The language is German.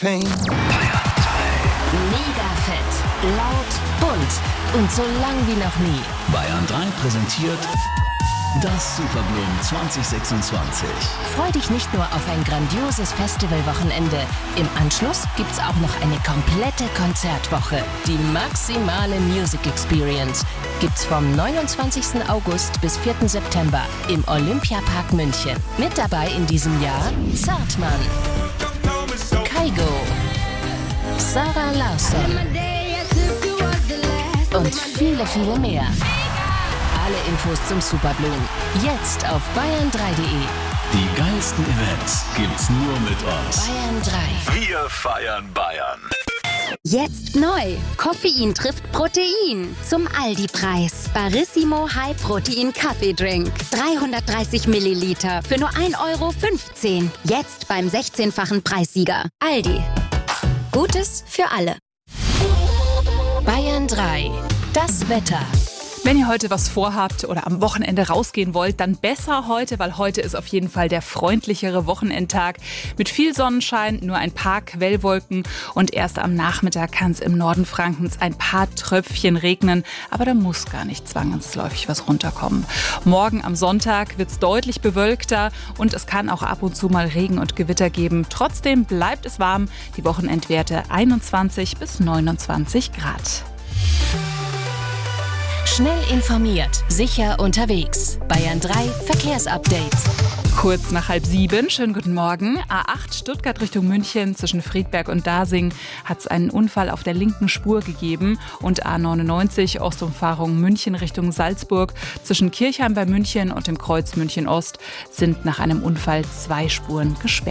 Pain. Mega fett, laut, bunt und so lang wie noch nie. Bayern 3 präsentiert das Superblumen 2026. Freu dich nicht nur auf ein grandioses Festivalwochenende. Im Anschluss gibt's auch noch eine komplette Konzertwoche. Die maximale Music Experience gibt's vom 29. August bis 4. September im Olympiapark München. Mit dabei in diesem Jahr Zartmann, Kygo, Sarah Larsson und viele, viele mehr. Alle Infos zum Superblumen jetzt auf bayern3.de. Die geilsten Events gibt's nur mit uns. Bayern 3. Wir feiern Bayern. Jetzt neu. Koffein trifft Protein. Zum Aldi-Preis. Barissimo High Protein Kaffeedrink. 330 Milliliter für nur 1,15 Euro. Jetzt beim 16-fachen Preissieger. Aldi. Gutes für alle. Bayern 3. Das Wetter. Wenn ihr heute was vorhabt oder am Wochenende rausgehen wollt, dann besser heute, weil heute ist auf jeden Fall der freundlichere Wochenendtag mit viel Sonnenschein, nur ein paar Quellwolken und erst am Nachmittag kann es im Norden Frankens ein paar Tröpfchen regnen, aber da muss gar nicht zwangsläufig was runterkommen. Morgen am Sonntag wird es deutlich bewölkter und es kann auch ab und zu mal Regen und Gewitter geben. Trotzdem bleibt es warm, die Wochenendwerte 21 bis 29 Grad. Schnell informiert, sicher unterwegs. Bayern 3 Verkehrsupdate. Kurz nach 6:30, schönen guten Morgen. A8 Stuttgart Richtung München zwischen Friedberg und Dasing hat es einen Unfall auf der linken Spur gegeben. Und A99 Ostumfahrung München Richtung Salzburg zwischen Kirchheim bei München und dem Kreuz München Ost sind nach einem Unfall 2 Spuren gesperrt.